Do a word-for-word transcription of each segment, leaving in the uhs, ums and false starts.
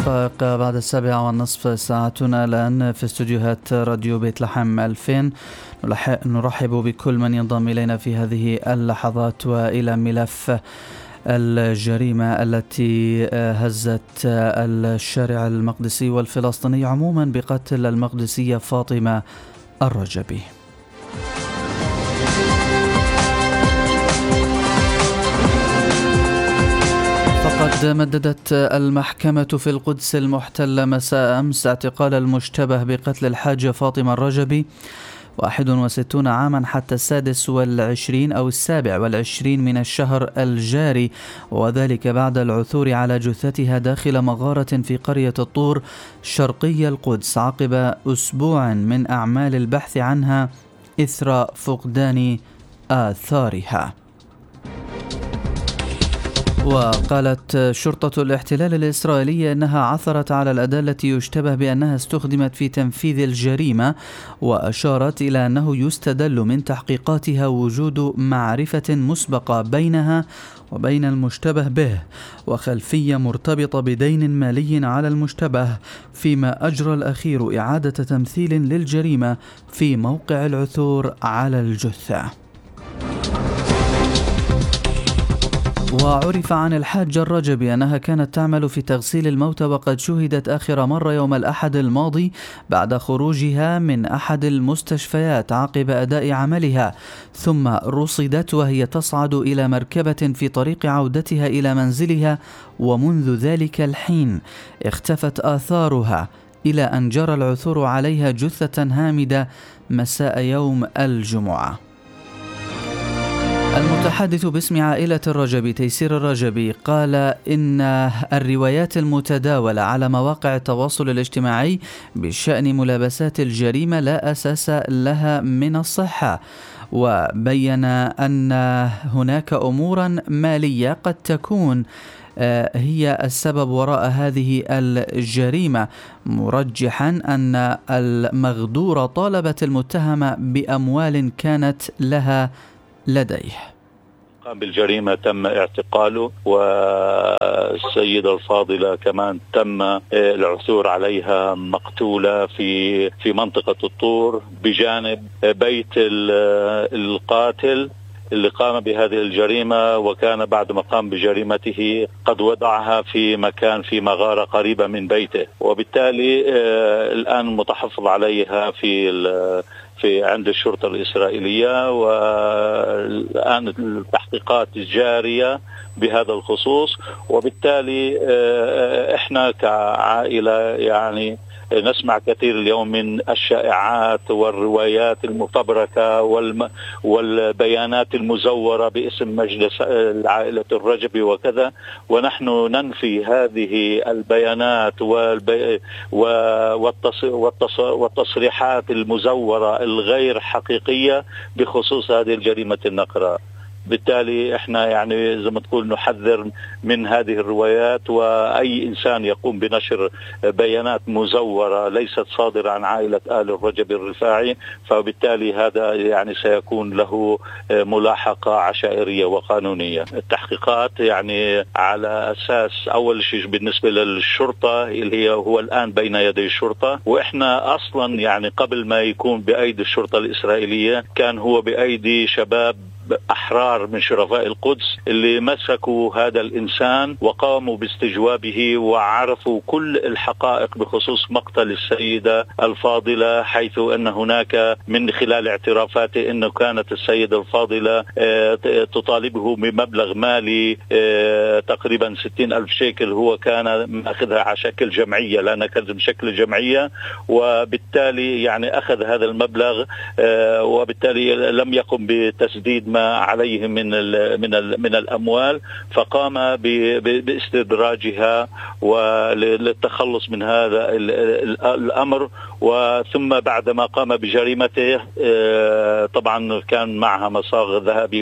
دقائق بعد السابعة والنصف ساعتنا الآن في استوديوهات راديو بيت لحم ألفين. نرحب بكل من ينضم إلينا في هذه اللحظات وإلى ملف الجريمة التي هزت الشارع المقدسي والفلسطيني عموما بقتل المقدسية فاطمة الرجبي. فقد مددت المحكمة في القدس المحتلة مساء أمس اعتقال المشتبه بقتل الحاجة فاطمة الرجبي واحد وستون عاما حتى السادس والعشرين أو السابع والعشرين من الشهر الجاري، وذلك بعد العثور على جثتها داخل مغارة في قرية الطور شرقي القدس عقب أسبوع من أعمال البحث عنها إثر فقدان آثارها. وقالت شرطة الاحتلال الإسرائيلية أنها عثرت على الأداة التي يشتبه بأنها استخدمت في تنفيذ الجريمة، وأشارت إلى أنه يستدل من تحقيقاتها وجود معرفة مسبقة بينها وبين المشتبه به وخلفية مرتبطة بدين مالي على المشتبه، فيما أجرى الأخير إعادة تمثيل للجريمة في موقع العثور على الجثة. وعرف عن الحاجة الرجبي أنها كانت تعمل في تغسيل الموتى، وقد شهدت آخر مرة يوم الأحد الماضي بعد خروجها من أحد المستشفيات عقب أداء عملها، ثم رصدت وهي تصعد إلى مركبة في طريق عودتها إلى منزلها، ومنذ ذلك الحين اختفت آثارها إلى أن جرى العثور عليها جثة هامدة مساء يوم الجمعة. المتحدث باسم عائلة الرجبي تيسير الرجبي قال إن الروايات المتداولة على مواقع التواصل الاجتماعي بشأن ملابسات الجريمة لا أساس لها من الصحة، وبين أن هناك أمورا مالية قد تكون هي السبب وراء هذه الجريمة، مرجحا أن المغدورة طالبت المتهمة بأموال كانت لها لديه. قام بالجريمة تم اعتقاله، والسيدة الفاضلة كمان تم العثور عليها مقتولة في في منطقة الطور بجانب بيت القاتل اللي قام بهذه الجريمة، وكان بعد ما قام بجريمته قد وضعها في مكان في مغارة قريبة من بيته، وبالتالي الآن متحفظ عليها في في عند الشرطة الإسرائيلية، والآن التحقيقات جارية بهذا الخصوص. وبالتالي احنا كعائلة يعني نسمع كثير اليوم من الشائعات والروايات المفبركة والبيانات المزورة باسم مجلس عائلة الرجبي وكذا، ونحن ننفي هذه البيانات والتصريحات المزورة الغير حقيقية بخصوص هذه الجريمة النقرة. بالتالي احنا يعني زي ما تقول نحذر من هذه الروايات، واي انسان يقوم بنشر بيانات مزورة ليست صادرة عن عائلة آل الرجبي الرفاعي، فبالتالي هذا يعني سيكون له ملاحقة عشائرية وقانونية. التحقيقات يعني على اساس اول شيء بالنسبة للشرطة اللي هي هو الان بين يدي الشرطة، واحنا اصلا يعني قبل ما يكون بايدي الشرطة الاسرائيلية كان هو بايدي شباب أحرار من شرفاء القدس اللي مسكوا هذا الإنسان وقاموا باستجوابه وعرفوا كل الحقائق بخصوص مقتل السيدة الفاضلة، حيث أن هناك من خلال اعترافاته أنه كانت السيدة الفاضلة تطالبه بمبلغ مالي تقريبا ستين ألف شيكل، هو كان أخذها على شكل جمعية لأنها كانت بشكل جمعية، وبالتالي يعني أخذ هذا المبلغ وبالتالي لم يقم بتسديد ما عليه من من من الأموال، فقام باستدراجها وللتخلص من هذا الأمر. وثم بعدما قام بجريمته طبعا كان معها مصاغ ذهبي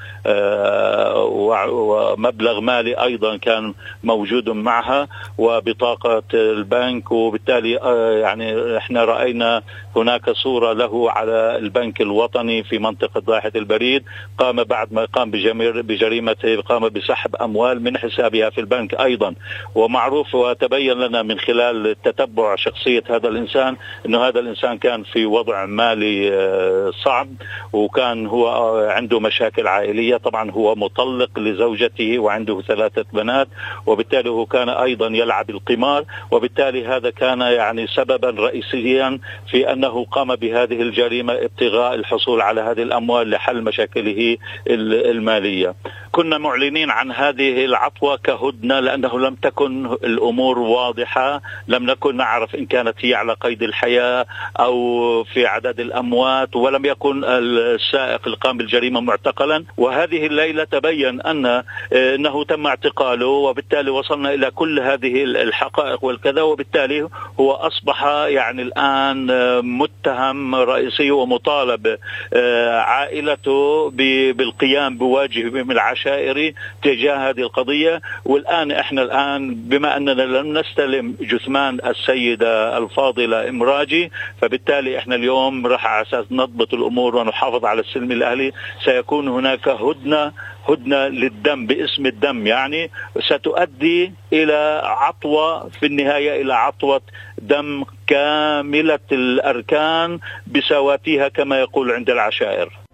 ومبلغ مالي أيضا كان موجود معها وبطاقة البنك، وبالتالي يعني احنا رأينا هناك صورة له على البنك الوطني في منطقة ضاحية البريد. قام بعد ما قام بجريمته قام بسحب أموال من حسابها في البنك أيضا. ومعروف وتبين لنا من خلال تتبع شخصية هذا الإنسان أنه هذا الإنسان كان في وضع مالي صعب، وكان هو عنده مشاكل عائلية. طبعا هو مطلق لزوجته وعنده ثلاثة بنات، وبالتالي هو كان أيضا يلعب القمار، وبالتالي هذا كان يعني سببا رئيسيا في أنه قام بهذه الجريمة ابتغاء الحصول على هذه الأموال لحل مشاكله المالية. كنا معلنين عن هذه العطوة كهدنة لأنه لم تكن الأمور واضحة، لم نكن نعرف إن كانت هي على قيد الحياة أو في عدد الأموات، ولم يكن السائق اللي قام بالجريمة معتقلا. وهذه الليلة تبين أن أنه تم اعتقاله، وبالتالي وصلنا إلى كل هذه الحقائق والكذا، وبالتالي هو أصبح يعني الآن متهم رئيسي ومطالب عائلته بالقيام بواجب من العشائري تجاه هذه القضية. والآن احنا الآن بما أننا لم نستلم جثمان السيدة الفاضلة إمراجي، فبالتالي احنا اليوم راح على أساس نضبط الأمور ونحافظ على السلم الأهلي سيكون هناك هدنة هدنة للدم باسم الدم، يعني ستؤدي إلى عطوة في النهاية، إلى عطوة دم كاملة الأركان بسواتيها كما يقول عند العشائر.